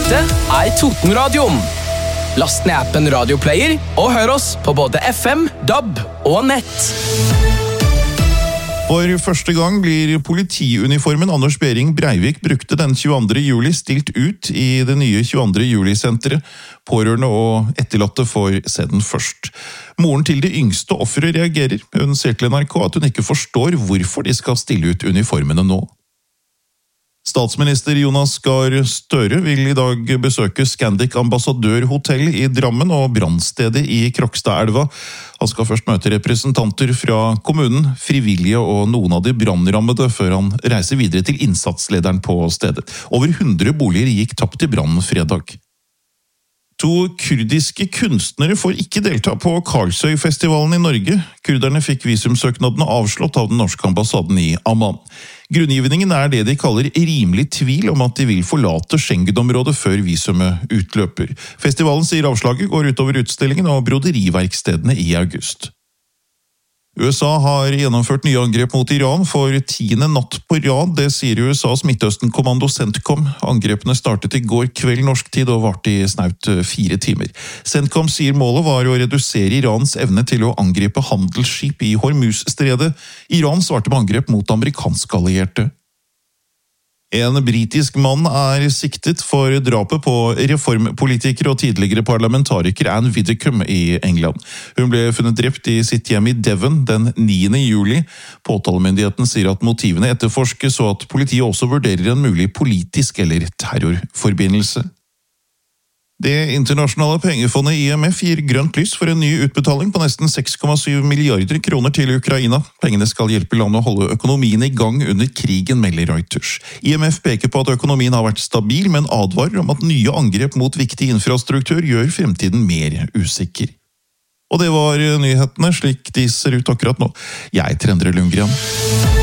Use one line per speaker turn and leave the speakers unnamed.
Dette Totenradioen. Last ned appen Radioplayer og hør oss på både FM, DAB og nett.
For første gang blir politiuniformen Anders Behring Breivik brukte den 22. juli stilt ut i det nye 22. juli-senteret. Pårørende og etterlatte får se den først. Moren til de yngste offere reagerer. Hun sier til NRK at hun ikke forstår hvorfor de skal stille ut uniformene nå. Statsminister Jonas Gahr Støre vil i dag besøke Scandic Ambassadør Hotel i Drammen og brannstedet i Krokstadelva. Han skal først møte representanter fra kommunen, frivillige og noen av de brannrammede før han reiser videre til innsatslederen på stedet. Over 100 boliger gikk tapt i brannen fredag. 2 kurdiske kunstnere får ikke delta på Karlsøy-festivalen i Norge. Kurderne fikk visumsøknadene avslått av den norske ambassaden i Amman. Grunngivningen er det de kaller rimelig tvil om at de vil forlate Schengen-området før visumet utløper. Festivalen sier avslaget går utover utstillingen og broderiverkstedene i august. USA har gjennomført nye angrep mot Iran for 10. natt på rad, det sier USAs Midtøsten-kommando CENTCOM. Angrepene startet i går kveld norsk tid og varte i snaut 4 timer. CENTCOM sier målet var å redusere Irans evne til å angripe handelsskip i Hormuz-stredet. Iran svarte med angrep mot amerikanske allierte. En britisk mann er siktet for drapet på reformpolitiker og tidligere parlamentariker Anne Widdecombe i England. Hun ble funnet drept i sitt hjem i Devon den 9. juli. Påtalemyndigheten sier at motivene etterforskes og at politiet også vurderer en mulig politisk eller terrorforbindelse. Det internasjonale pengefondet IMF gir grønt lys for en ny utbetaling på nesten 6,7 milliarder kroner til Ukraina. Pengene skal hjelpe landet å holde økonomien i gang under krigen, melder Reuters. IMF peker på at økonomien har vært stabil, men advarer om at nye angrep mot viktig infrastruktur gjør fremtiden mer usikker. Og det var nyhetene slik de ser ut akkurat nå. Jeg er Endre Lundgren.